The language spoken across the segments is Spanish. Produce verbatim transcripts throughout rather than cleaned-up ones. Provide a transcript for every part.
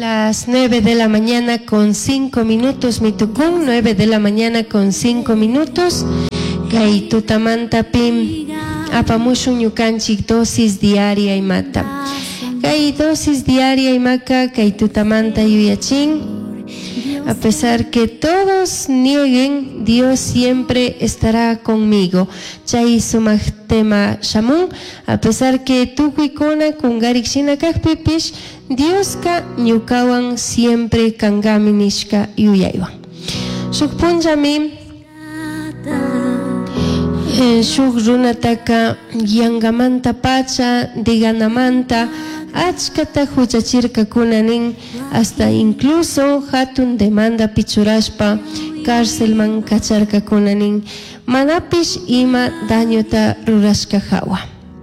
Las nueve de la mañana con cinco minutos, mitukun, nueve de la mañana con cinco minutos. Kay tutamanta pim, apamushun yukanchik dosis diaria y mata. Kay dosis diaria y maca, kay tutamanta yuyachin. A pesar que todos nieguen, Dios siempre estará conmigo. Chay sumak tema shamun. A pesar que tukuikona kungarikshina kakpipish, Dios ka ñukawan siempre kangami nishka yuyaywan. Shukpunjami shuk runataka yangamanta pacha diganamanta achkata huchachirka kunanin hasta incluso hatun demanda pichurashpa cárcelman kacharka kunanin manapish ima dañota rurashka hawa.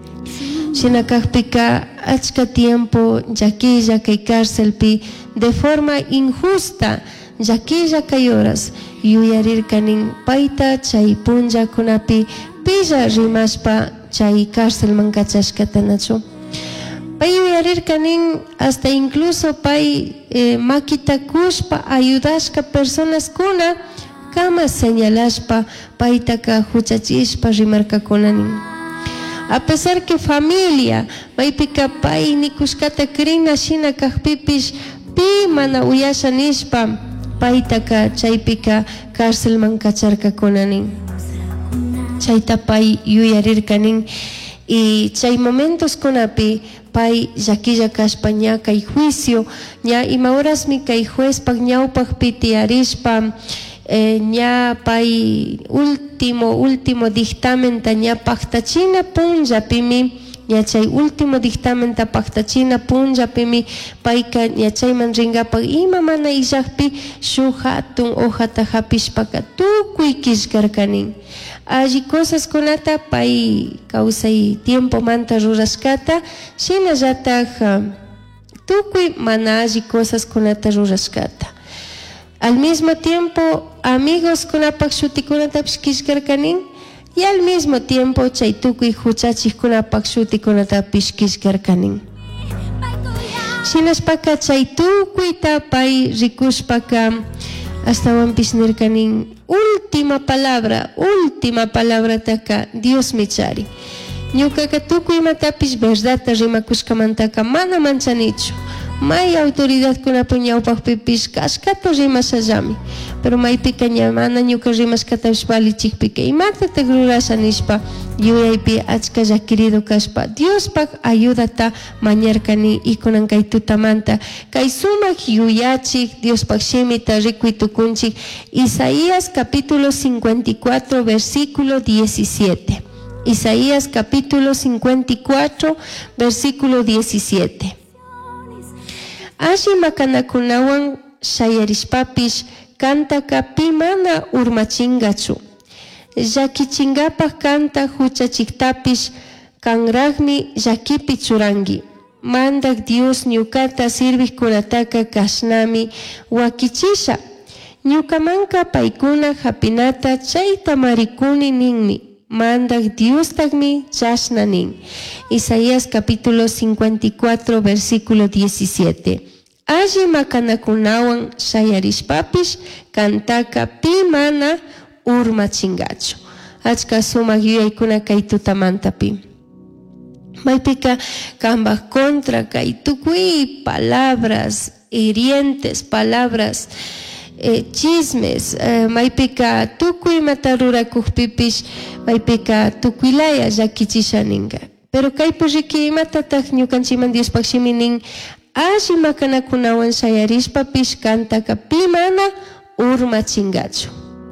Shinakakpika achka tiempo llakilla kay cárcelpi de forma injusta llakilla kay horas yuyarirkanin paita chay punlla kunapi pilla rimashpa chay cárcelman kachashkatanachu. Pay yuyarirkanin hasta incluso pay eh, makita kushpa ayudashka personas kuna kama señalashpa paytaka huchachishpa rimarka kunanin. A pesar que familia maypika pay nikushkata krina shina kakpipish pi mana uyasha nishpa paytaka chaypika cárcelman kacharka kunanin. Chayta pay yuyarirkanin y chay momentos kunapi pay llakilla kashpa ña kay juicio ña ima horasmi kay juezpak ñawpak pitiarishpa eh, ña pay último último dictamen ta ña paktachina punllapimi ña chay último dictamen ta paktachina punllapimi payka ña chayman ringapak ima mana illakpi shuk hatun hojata hapishpaka tukuy kishkarkanin. Allí cosas kunata pay kausay tiempo manta rurashkata shinallatak tukuy mana allí cosas kunata rurashkata. Al mismo tiempo amigos kunapak shutikunatapish kishkarkanin y al mismo tiempo chay tukuy huchachik kunapak shutikunatapish kishkarkanin. Shinashpaka chay tukuyta pay rikushpaka hasta wampish nirkanin última palabra, última palabra taka Dios michari. Ñukaka tukuy matapish verdadta rimakushkamantaka mana manchanichu. May autoridad kunapi ñawpakpipish kashkata rimashallami. Pero maypika ña mana ñuka rimashkatapish valichikpika imatata rurasha nishpa yuyaypi achka llakirido kashpa Diospak ayudata mañarkani y kunan kay tutamanta kay sumak yuyachik Diospak shimita rikuitukunchik. Isaías capítulo cincuenta y cuatro versículo diecisiete. Isaías capítulo cincuenta y cuatro versículo diecisiete. Ashi makanakunawan shayarishpapish kantaka pimana urmachingachu. Llakichingapak kanta huchachiktapish kanragmi llakipi churangi. Mandak Dios ñukata sirvikunataka kashnami wakichisha. Ñukamanka paykuna hapinata chayta marikuni ninmi. Mandak Dios tagmi chashna nin. Isaías capítulo cincuenta y cuatro versículo diecisiete. Allí makanakunawan shayarishpapish kantaka pimana urmachingachu. Achka sumak yuyaykuna kay tutamantapi. Maypika kambak contra kay tukuy palabras hirientes, palabras Eh, chismes, eh, maypika tukuy matarura kukpipish, maypika tukuylaya llakichishaninga. Pero kaypi riki imatatak ñukanchiman Diospak shiminin alli makanakunawan shayarishpapish kantaka pimana urmachingachu.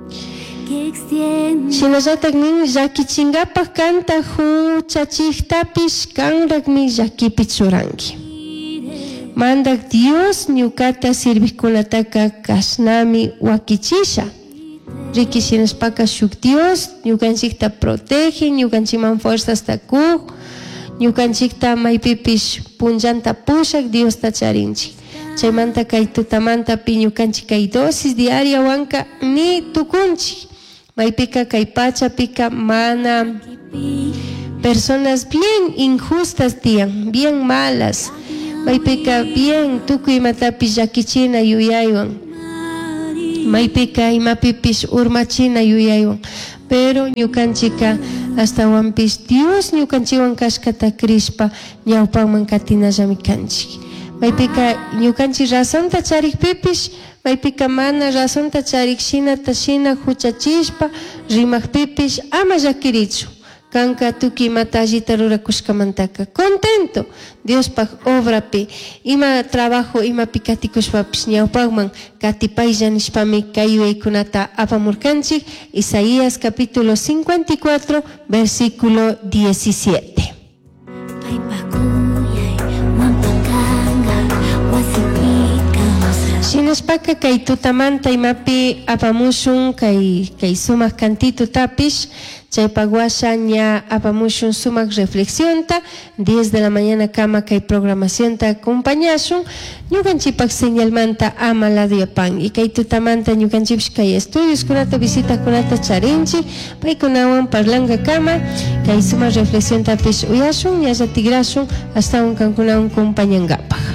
Shinallatak nin llakichingapak kanta huchachiktapish kanragmi llakipi churanki. Mandak Dios ñukata sirvikunataka kashnami wakichisha. Riki shinashpaka shuk Dios ñukanchikta protege, ñukanchiman fuerzas takuk, ñukanchikta maypipish punllanta pushak Dios ta charinchik. Chaymanta kay tutamantapi ñukanchik kay dosis diaria wanka ni tukunchik. Maypika kay pachapika mana personas bien injustas tiyan, bien malas. maypika bien tukuy imatapish llakichina yuyaywan, maypika imapipish urmachina yuyaywan, pero ñukanchika hastawanpish Dios ñukanchiwan kashkata krishpa ñawpanman katinallami kanchik. Maypika ñukanchik razonta charikpipish, maypika mana razonta charik shinata shina huchachishpa rimakpipish ama llakirichu. Kanka tuki mata allita rurakushkamantaka contento Diospak obrapi ima trabajo ima pikatikushpapish ñawpakman katipaylla nishpami kay yuyaykunata apamurkanchik. Isaías capítulo cincuenta y cuatro versículo diecisiete. Shinashpaka kay tutamanta imapi apamushun kay kay sumak cantitu tapish chaypak washa ña apamushun sumak reflexionta diez de la mañana kama kay programacionta acompañashun ñukanchipak señalmanta ama ladiopan y kay tutamanta ñukanchipish kay estudios kunata visita kunata charinchi paykunawan parlanga kama kay sumak reflexionta pish uyashun ñalla tigrashun hasta un kankunawan acompañangapak.